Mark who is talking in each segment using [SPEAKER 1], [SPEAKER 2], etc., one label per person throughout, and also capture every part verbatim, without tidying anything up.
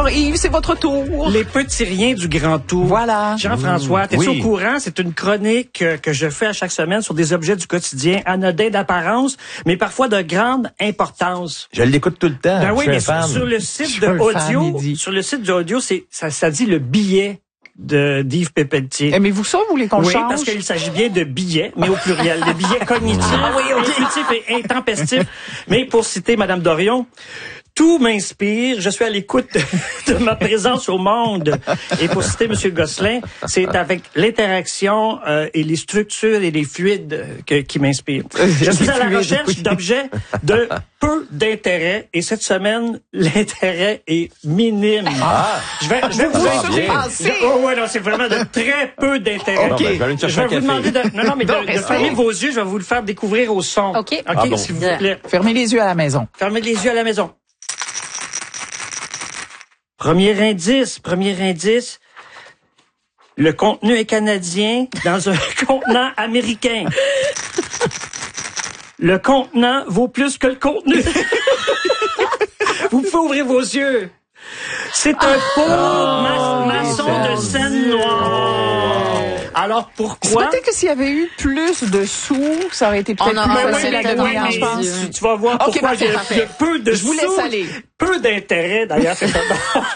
[SPEAKER 1] Alors, Yves, c'est votre tour.
[SPEAKER 2] Les petits riens du grand tour.
[SPEAKER 1] Voilà.
[SPEAKER 2] Jean-François,
[SPEAKER 3] Mmh,
[SPEAKER 2] t'es-tu
[SPEAKER 3] oui.
[SPEAKER 2] au courant? C'est une chronique euh, que je fais à chaque semaine sur des objets du quotidien, anodins d'apparence, mais parfois de grande importance.
[SPEAKER 3] Je l'écoute tout le temps.
[SPEAKER 2] Ben oui,
[SPEAKER 3] je
[SPEAKER 2] mais
[SPEAKER 3] suis un
[SPEAKER 2] sur,
[SPEAKER 3] fan.
[SPEAKER 2] sur le
[SPEAKER 1] Je
[SPEAKER 2] site
[SPEAKER 1] suis
[SPEAKER 2] de
[SPEAKER 1] un fan,
[SPEAKER 2] audio,
[SPEAKER 1] il dit.
[SPEAKER 2] sur le site de audio, c'est ça, ça dit le billet de d'Yves Pépeltier.
[SPEAKER 1] Aimez-vous ça, vous voulez qu'on
[SPEAKER 2] Oui,
[SPEAKER 1] le change?
[SPEAKER 2] parce qu'il s'agit bien de billets, mais au pluriel, des billets cognitifs,
[SPEAKER 1] Ah oui, ok.
[SPEAKER 2] intuitifs et intempestifs. Mais pour citer Madame Dorion, tout m'inspire. Je suis à l'écoute de, de ma présence au monde. Et pour citer Monsieur Gosselin, c'est avec l'interaction euh, et les structures et les fluides que, qui m'inspirent. Je suis à la
[SPEAKER 1] fluides,
[SPEAKER 2] recherche
[SPEAKER 1] oui.
[SPEAKER 2] d'objets de peu d'intérêt. Et cette semaine, l'intérêt est minime.
[SPEAKER 3] Ah!
[SPEAKER 2] Je vais, je vais vous
[SPEAKER 3] va bien.
[SPEAKER 2] Je- Oh ouais, non, c'est vraiment de très peu d'intérêt.
[SPEAKER 3] Bon, ben, je vais aller me
[SPEAKER 2] Je
[SPEAKER 3] chercher
[SPEAKER 2] vais
[SPEAKER 3] un
[SPEAKER 2] vous
[SPEAKER 3] café.
[SPEAKER 2] demander de, non, non, mais de,
[SPEAKER 1] Non,
[SPEAKER 2] de
[SPEAKER 1] restez.
[SPEAKER 2] fermer vos yeux. Je vais vous le faire découvrir au son.
[SPEAKER 4] OK.
[SPEAKER 2] OK,
[SPEAKER 3] Ah bon.
[SPEAKER 2] s'il vous plaît.
[SPEAKER 1] Fermez les yeux à la maison.
[SPEAKER 2] Fermez les yeux à la maison. Premier indice, premier indice. Le contenu est canadien dans un contenant américain. Le contenant vaut plus que le contenu. Vous pouvez ouvrir vos yeux. C'est un pot ma- maçon de scène noire. Alors pourquoi?
[SPEAKER 1] Peut-être que s'il y avait eu plus de sous, ça aurait été peut-être
[SPEAKER 4] On
[SPEAKER 1] plus
[SPEAKER 4] aurait
[SPEAKER 2] Mais oui,
[SPEAKER 1] facile
[SPEAKER 4] facile
[SPEAKER 2] mais
[SPEAKER 1] à
[SPEAKER 4] à
[SPEAKER 2] oui,
[SPEAKER 1] gagner,
[SPEAKER 2] mais
[SPEAKER 1] je pense.
[SPEAKER 2] tu, tu vas voir
[SPEAKER 1] Ok,
[SPEAKER 2] pourquoi
[SPEAKER 1] parfait,
[SPEAKER 2] il y a,
[SPEAKER 1] parfait.
[SPEAKER 2] il y a peu de
[SPEAKER 1] Je vous laisse
[SPEAKER 2] sous,
[SPEAKER 1] aller.
[SPEAKER 2] peu d'intérêt d'ailleurs. c'est ça.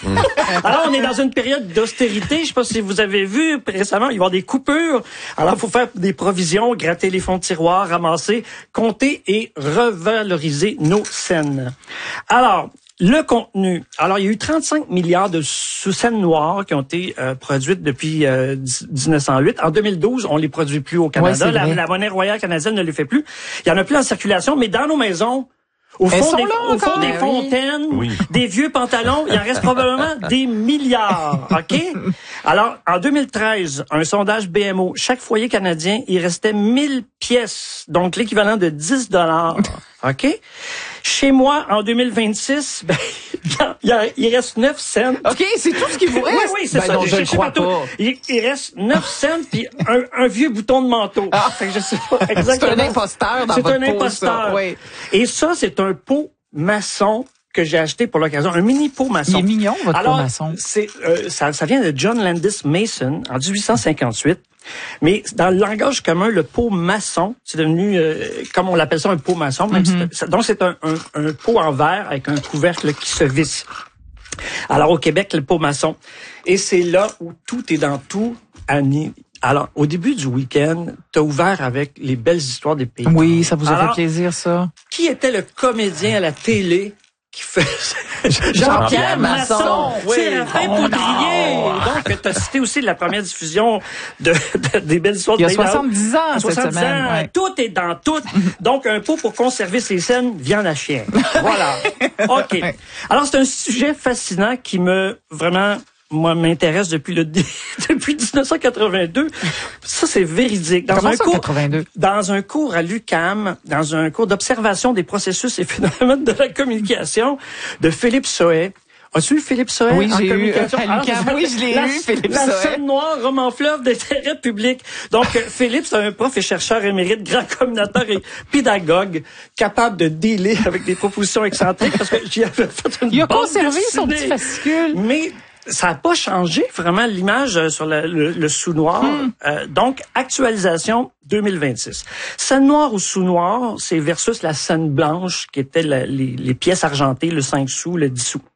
[SPEAKER 2] Alors on est dans une période d'austérité. Je sais pas si vous avez vu récemment, il va y avoir des coupures. Alors il faut faire des provisions, gratter les fonds de tiroir, ramasser, compter et revaloriser nos scènes. Alors le contenu. Alors, il y a eu trente-cinq milliards de sous-scènes noires qui ont été euh, produites depuis euh, dix-neuf cent huit. En deux mille douze, on les produit plus au
[SPEAKER 1] Ouais,
[SPEAKER 2] Canada.
[SPEAKER 1] c'est
[SPEAKER 2] la,
[SPEAKER 1] vrai.
[SPEAKER 2] la monnaie royale canadienne ne les fait plus. Il y en a plus en circulation, mais dans nos maisons, au
[SPEAKER 1] Elles
[SPEAKER 2] fond
[SPEAKER 1] sont
[SPEAKER 2] des,
[SPEAKER 1] là
[SPEAKER 2] au fond
[SPEAKER 1] encore.
[SPEAKER 2] des
[SPEAKER 4] Ben oui.
[SPEAKER 2] fontaines,
[SPEAKER 3] Oui.
[SPEAKER 2] des vieux pantalons, il en reste probablement des milliards. OK? Alors, en deux mille treize, un sondage B M O, chaque foyer canadien, il restait mille pièces, donc l'équivalent de dix dollars. OK? Chez moi, en deux mille vingt-six, ben, il, y a- il reste neuf cents.
[SPEAKER 1] OK, c'est tout ce qui vous reste?
[SPEAKER 2] Oui, oui, c'est
[SPEAKER 1] Ben
[SPEAKER 2] ça.
[SPEAKER 1] non,
[SPEAKER 2] J'ai
[SPEAKER 1] je ne
[SPEAKER 2] cherché
[SPEAKER 1] crois
[SPEAKER 2] partout.
[SPEAKER 1] pas.
[SPEAKER 2] Il, il reste neuf cents puis un, un vieux bouton de manteau. Fait que je sais pas
[SPEAKER 1] C'est
[SPEAKER 2] exactement.
[SPEAKER 1] un imposteur dans
[SPEAKER 2] C'est
[SPEAKER 1] votre
[SPEAKER 2] un
[SPEAKER 1] pot,
[SPEAKER 2] imposteur.
[SPEAKER 1] ça. Oui.
[SPEAKER 2] Et ça, c'est un pot maçon que j'ai acheté pour l'occasion, un mini pot maçon.
[SPEAKER 1] Il est mignon, votre
[SPEAKER 2] Alors,
[SPEAKER 1] pot maçon.
[SPEAKER 2] c'est euh, ça, ça vient de John Landis Mason en dix-huit cent cinquante-huit. Mais dans le langage commun, le pot maçon, c'est devenu, euh, comme on l'appelle ça, un pot maçon. Même
[SPEAKER 1] Mm-hmm.
[SPEAKER 2] si- donc, c'est un, un, un pot en verre avec un couvercle qui se visse. Alors, au Québec, le pot maçon. Et c'est là où tout est dans tout. Annie. Alors, au début du week-end, t'as ouvert avec les belles histoires des pays.
[SPEAKER 1] Oui, ça vous a
[SPEAKER 2] Alors,
[SPEAKER 1] fait plaisir, ça.
[SPEAKER 2] Qui était le comédien à la télé qui fait
[SPEAKER 1] Jean-Pierre Masson.
[SPEAKER 2] Oui,
[SPEAKER 1] Oui.
[SPEAKER 2] Raphaël
[SPEAKER 1] Oh
[SPEAKER 2] Poudrier.
[SPEAKER 1] non.
[SPEAKER 2] Donc, tu as cité aussi la première diffusion de, de- des belles histoires
[SPEAKER 1] Il y a
[SPEAKER 2] de Dave Naud.
[SPEAKER 1] soixante-dix ans,
[SPEAKER 2] À
[SPEAKER 1] cette
[SPEAKER 2] soixante-dix
[SPEAKER 1] semaine,
[SPEAKER 2] ans,
[SPEAKER 1] ouais.
[SPEAKER 2] Tout est dans tout. Donc, un pot pour conserver ses scènes, viande à chien. Voilà. OK. Alors, c'est un sujet fascinant qui me, vraiment, moi, m'intéresse depuis le dé- depuis dix-neuf cent quatre-vingt-deux. Ça, c'est véridique. Dans
[SPEAKER 1] Comment
[SPEAKER 2] un
[SPEAKER 1] ça,
[SPEAKER 2] cours,
[SPEAKER 1] quatre-vingt-deux?
[SPEAKER 2] dans un cours à l'U Q A M, dans un cours d'observation des processus et phénomènes de la communication de Philippe Sohet. As-tu eu Philippe Sohet
[SPEAKER 1] Oui,
[SPEAKER 2] en
[SPEAKER 1] j'ai eu,
[SPEAKER 2] communication?
[SPEAKER 1] euh, à l'U Q A M.
[SPEAKER 2] Ah,
[SPEAKER 1] Oui, je l'ai
[SPEAKER 2] la-
[SPEAKER 1] eu, Philippe
[SPEAKER 2] La
[SPEAKER 1] Sohet.
[SPEAKER 2] scène noire, roman fleuve d'intérêt public. Donc, euh, Philippe, c'est un prof et chercheur émérite, grand communateur et pédagogue, capable de dealer avec des propositions excentriques, parce que j'y avais fait une
[SPEAKER 1] Il a
[SPEAKER 2] bande
[SPEAKER 1] conservé son
[SPEAKER 2] dessinée.
[SPEAKER 1] petit fascicule.
[SPEAKER 2] Mais ça n'a pas changé vraiment l'image euh, sur le, le, le sous-noir.
[SPEAKER 1] Hmm.
[SPEAKER 2] Euh, donc, actualisation deux mille vingt-six. Scène noire ou sous-noir, c'est versus la scène blanche, qui était la- les, les pièces argentées, le cinq sous, le dix sous.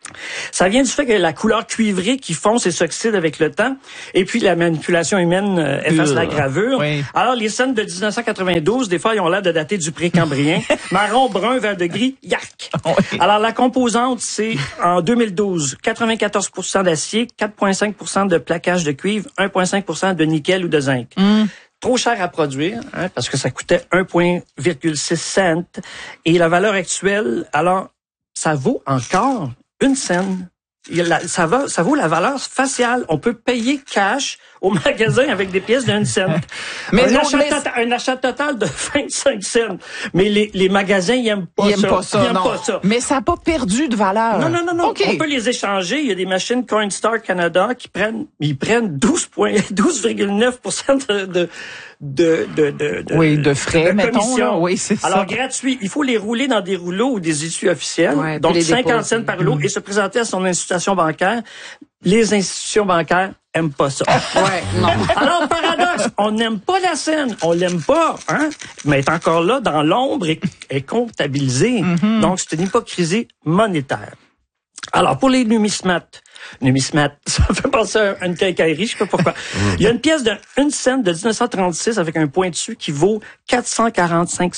[SPEAKER 2] Ça vient du fait que la couleur cuivrée qui fonce et s'oxyde avec le temps, et puis la manipulation humaine euh, efface
[SPEAKER 3] Euh,
[SPEAKER 2] la gravure.
[SPEAKER 1] oui.
[SPEAKER 2] Alors, les scènes de dix-neuf cent quatre-vingt-douze, des fois, ils ont l'air de dater du précambrien. Marron, brun, vert de gris, yark.
[SPEAKER 1] Oui.
[SPEAKER 2] Alors, la composante, c'est en deux mille douze, quatre-vingt-quatorze pour cent d'acier, quatre virgule cinq pour cent de plaquage de cuivre, un virgule cinq pour cent de nickel ou de zinc. Trop cher à produire, hein, parce que ça coûtait un virgule six cents. Et la valeur actuelle, alors, ça vaut encore une scène. Il y a la- Ça, va, ça vaut la valeur faciale. On peut payer cash au magasin avec des pièces d'une cent.
[SPEAKER 1] Mais
[SPEAKER 2] un,
[SPEAKER 1] non,
[SPEAKER 2] achat
[SPEAKER 1] mais-
[SPEAKER 2] tota- un achat total de vingt-cinq cents. Mais les, les magasins, ils aiment pas
[SPEAKER 1] Il
[SPEAKER 2] ça.
[SPEAKER 1] aime pas ça,
[SPEAKER 2] Ils aiment
[SPEAKER 1] non.
[SPEAKER 2] pas ça.
[SPEAKER 1] Mais ça n'a pas perdu de valeur.
[SPEAKER 2] Non, non, non, non.
[SPEAKER 1] OK.
[SPEAKER 2] On peut les échanger. Il y a des machines Coinstar Canada qui prennent, ils prennent douze virgule neuf pour cent de, de, de, de, de, de
[SPEAKER 1] oui, de frais,
[SPEAKER 2] de
[SPEAKER 1] mettons,
[SPEAKER 2] commission.
[SPEAKER 1] là. Oui, c'est ça.
[SPEAKER 2] Alors, gratuit. Il faut les rouler dans des rouleaux ou des issues officielles.
[SPEAKER 3] Ouais,
[SPEAKER 2] donc,
[SPEAKER 3] puis les
[SPEAKER 2] cinquante
[SPEAKER 3] déposer.
[SPEAKER 2] cents par rouleau
[SPEAKER 1] Mm.
[SPEAKER 2] et se présenter à son institution bancaire. Les institutions bancaires aiment pas ça.
[SPEAKER 3] Ouais, non.
[SPEAKER 2] Alors, paradoxe, on n'aime pas la scène, on l'aime pas, hein, mais est encore là dans l'ombre et est comptabilisé.
[SPEAKER 1] Mm-hmm.
[SPEAKER 2] Donc, c'est une hypocrisie monétaire. Alors, pour les numismates, numismates, ça me fait penser à une quincaillerie, je sais pas pourquoi. Il y a une pièce de une cent de dix-neuf cent trente-six avec un point dessus qui vaut quatre cent quarante-cinq,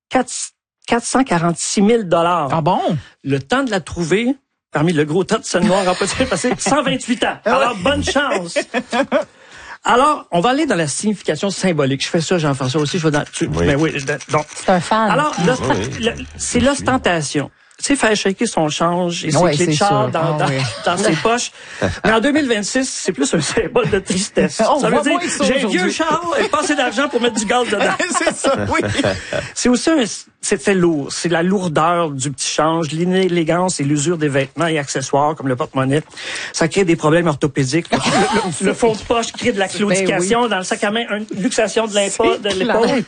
[SPEAKER 2] quatre cent quarante-six mille dollars.
[SPEAKER 1] Ah bon?
[SPEAKER 2] Le temps de la trouver, parmi le gros tas de scène noire, a passé cent vingt-huit ans. Alors, bonne chance. Alors, on va aller dans la signification symbolique. Je fais ça, Jean-François aussi. Je vais dans, tu,
[SPEAKER 4] Oui.
[SPEAKER 2] mais oui, je- donc.
[SPEAKER 3] C'est un fan.
[SPEAKER 2] Alors, l'ost-
[SPEAKER 4] Oui.
[SPEAKER 2] le- c'est l'ostentation. Tu sais, faire shaker son change et ses
[SPEAKER 1] Oui,
[SPEAKER 2] clés de
[SPEAKER 1] c'est
[SPEAKER 2] char
[SPEAKER 1] sûr.
[SPEAKER 2] dans,
[SPEAKER 1] Ah,
[SPEAKER 2] dans,
[SPEAKER 1] oui.
[SPEAKER 2] dans ses poches. Mais en deux mille vingt-six, c'est plus un symbole de tristesse.
[SPEAKER 1] On
[SPEAKER 2] ça veut
[SPEAKER 1] voit
[SPEAKER 2] dire,
[SPEAKER 1] moins ça
[SPEAKER 2] j'ai un
[SPEAKER 1] aujourd'hui.
[SPEAKER 2] vieux char et pas assez d'argent pour mettre du gaz dedans.
[SPEAKER 1] c'est ça, oui.
[SPEAKER 2] C'est aussi un, c'est fait lourd. C'est la lourdeur du petit change, l'inélégance et l'usure des vêtements et accessoires comme le porte-monnaie. Ça crée des problèmes orthopédiques. Le, le- le fond de poche crée de la claudication. Dans le sac à main, une luxation de l'impôt, de
[SPEAKER 1] C'est
[SPEAKER 2] l'épaule.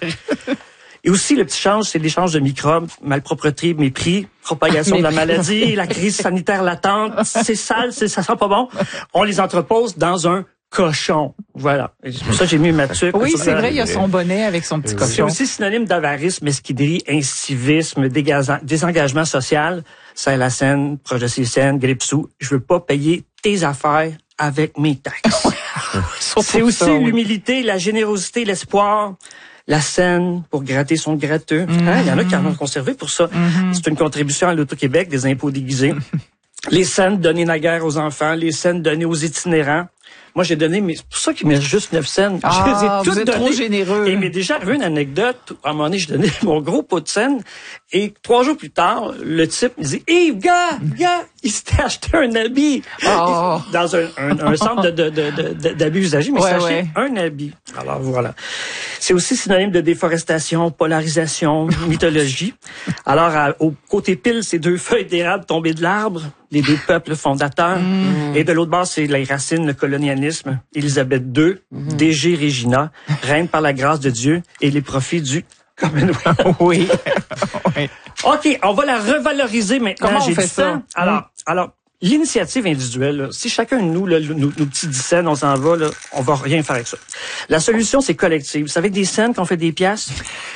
[SPEAKER 2] Et aussi, le petit change, c'est l'échange de microbes, malpropreté, mépris, propagation de la maladie, la crise sanitaire latente. C'est sale, c'est, ça sent pas bon. On les entrepose dans un cochon. Voilà. Et c'est pour ça que j'ai mis ma tuque.
[SPEAKER 1] Oui,
[SPEAKER 2] sur
[SPEAKER 1] c'est
[SPEAKER 2] la-
[SPEAKER 1] vrai, il y a son bonnet avec son petit
[SPEAKER 2] C'est
[SPEAKER 1] cochon.
[SPEAKER 2] aussi synonyme d'avarice, mesquinerie, incivisme, dégaza- désengagement social. C'est la scène, proche de ces scènes, grippe-sous. Je veux pas payer tes affaires avec mes taxes.
[SPEAKER 1] Surtout
[SPEAKER 2] C'est aussi
[SPEAKER 1] ça, oui.
[SPEAKER 2] l'humilité, la générosité, l'espoir. La scène pour gratter son gratteux. Hein, il y en a qui en ont conservé pour ça. C'est une contribution à l'Auto-Québec des impôts déguisés. Les scènes données naguère aux enfants, les scènes données aux itinérants. Moi, j'ai donné, mais c'est pour ça qu'il me reste juste neuf scènes.
[SPEAKER 1] Ah,
[SPEAKER 2] je les ai
[SPEAKER 1] vous
[SPEAKER 2] toutes
[SPEAKER 1] êtes
[SPEAKER 2] données.
[SPEAKER 1] trop généreux.
[SPEAKER 2] Et il m'est déjà arrivé une anecdote. À un moment donné, j'ai donné mon gros pot de scène. Et trois jours plus tard, le type me dit, hey, gars, gars, il s'était acheté un habit.
[SPEAKER 1] Oh.
[SPEAKER 2] Dans un, un, un centre de, de, de, de, d'abus usagés, mais il
[SPEAKER 1] Ouais,
[SPEAKER 2] s'est acheté
[SPEAKER 1] ouais.
[SPEAKER 2] un habit. Alors, voilà. C'est aussi synonyme de déforestation, polarisation, mythologie. Alors, à- au côté pile, c'est deux feuilles d'érable tombées de l'arbre, les deux peuples fondateurs. Et de l'autre bord, c'est les racines, le colonialisme. Élisabeth deux, D G Regina, reine par la grâce de Dieu et les profits du Commonwealth.
[SPEAKER 1] Oui. oui.
[SPEAKER 2] OK, on va la revaloriser maintenant.
[SPEAKER 1] Comment on
[SPEAKER 2] J'ai
[SPEAKER 1] fait
[SPEAKER 2] du
[SPEAKER 1] ça?
[SPEAKER 2] temps. Alors, alors, l'initiative individuelle, là, si chacun de nous, là, nos, nos petits dix cents, on s'en va, là, on va rien faire avec ça. La solution, c'est collective. Vous savez, des scènes qu'on fait des pièces,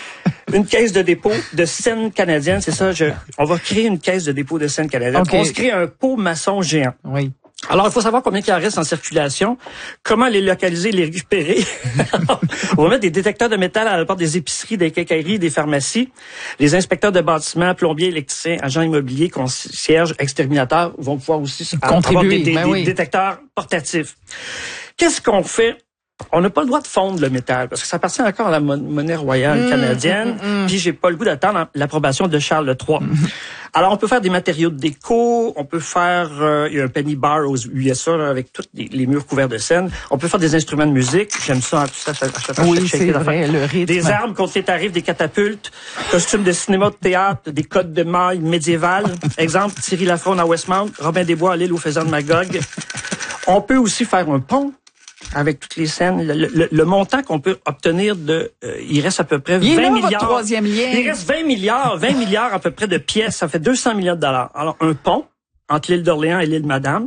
[SPEAKER 2] une caisse de dépôt de scènes canadiennes, c'est ça. Je, on va créer une caisse de dépôt de scènes canadiennes.
[SPEAKER 1] OK.
[SPEAKER 2] On se crée un pot maçon géant.
[SPEAKER 1] Oui.
[SPEAKER 2] Alors, il faut savoir combien il en reste en circulation, comment les localiser, les récupérer. On va mettre des détecteurs de métal à la porte des épiceries, des quincailleries, des pharmacies. Les inspecteurs de bâtiments, plombiers, électriciens, agents immobiliers, concierges, exterminateurs vont pouvoir aussi
[SPEAKER 1] Contribuer,
[SPEAKER 2] avoir des, des-
[SPEAKER 1] ben
[SPEAKER 2] des
[SPEAKER 1] oui.
[SPEAKER 2] détecteurs portatifs. Qu'est-ce qu'on fait? On n'a pas le droit de fondre le métal parce que ça appartient encore à la mon- monnaie royale canadienne. Puis j'ai pas le goût d'attendre l'approbation de Charles trois. Alors on peut faire des matériaux de déco, on peut faire euh, il y a un penny bar aux U S A là, avec tous les, les murs couverts de scène. On peut faire des instruments de musique. J'aime ça. Tout ça, ça, ça, ça
[SPEAKER 1] Oui,
[SPEAKER 2] shaker
[SPEAKER 1] c'est
[SPEAKER 2] d'affaires.
[SPEAKER 1] vrai, le rythme.
[SPEAKER 2] Des armes contre les tarifs, des catapultes, costumes de cinéma, de théâtre, des codes de maille médiévales. Exemple, Thierry Lafronde à Westmount, Robin des Bois à l'île aux faisans de Magog. On peut aussi faire un pont avec toutes les scènes. Le, le- le montant qu'on peut obtenir de... euh, il reste à peu près
[SPEAKER 1] Il est
[SPEAKER 2] vingt
[SPEAKER 1] là, votre
[SPEAKER 2] milliards.
[SPEAKER 1] troisième lien.
[SPEAKER 2] Il reste vingt milliards, vingt milliards à peu près de pièces. Ça fait deux cents millions de dollars. Alors, un pont entre l'île d'Orléans et l'île Madame,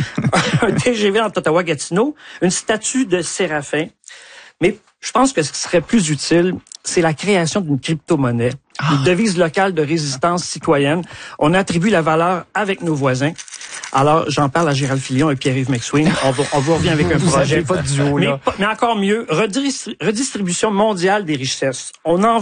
[SPEAKER 2] un T G V entre Ottawa-Gatineau, une statue de Séraphin. Mais je pense que ce qui serait plus utile, c'est la création d'une crypto-monnaie, une devise locale de résistance citoyenne. On attribue la valeur avec nos voisins. Alors, j'en parle à Gérald Filion et Pierre-Yves McSween. On va, on va revenir avec un
[SPEAKER 1] Vous
[SPEAKER 2] projet.
[SPEAKER 1] avez pas de duo,
[SPEAKER 2] mais,
[SPEAKER 1] là.
[SPEAKER 2] pas- mais encore mieux, redistri- redistribution mondiale des richesses. On en